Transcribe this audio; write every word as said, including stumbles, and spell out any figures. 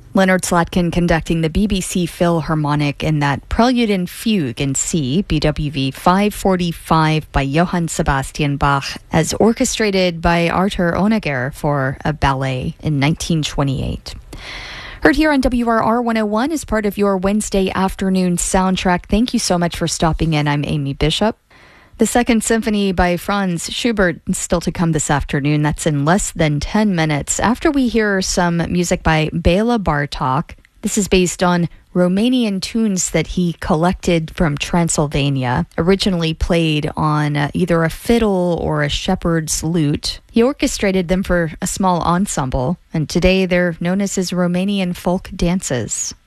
Leonard Slatkin conducting the B B C Philharmonic in that Prelude and Fugue in C, B W V five forty-five by Johann Sebastian Bach, as orchestrated by Arthur Honegger for a ballet in nineteen twenty-eight. Heard here on W R R one oh one as part of your Wednesday afternoon soundtrack. Thank you so much for stopping in. I'm Amy Bishop. The Second Symphony by Franz Schubert is still to come this afternoon. That's in less than ten minutes. After we hear some music by Bela Bartok, this is based on Romanian tunes that he collected from Transylvania, originally played on uh, either a fiddle or a shepherd's lute. He orchestrated them for a small ensemble, and today they're known as his Romanian folk dances.